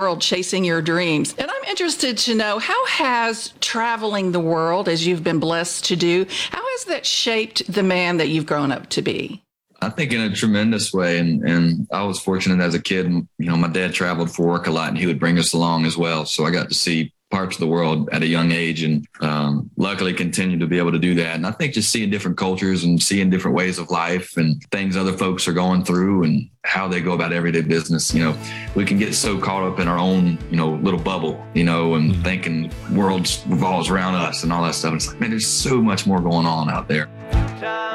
world chasing your dreams. And I'm interested to know, how has traveling the world, as you've been blessed to do, how has that shaped the man that you've grown up to be? I think in a tremendous way. And I was fortunate as a kid, my dad traveled for work a lot and he would bring us along as well. So I got to see parts of the world at a young age and luckily continue to be able to do that. And I think just seeing different cultures and seeing different ways of life and things other folks are going through and how they go about everyday business, we can get so caught up in our own, little bubble, and thinking the world revolves around us and all that stuff. It's like, man, there's so much more going on out there.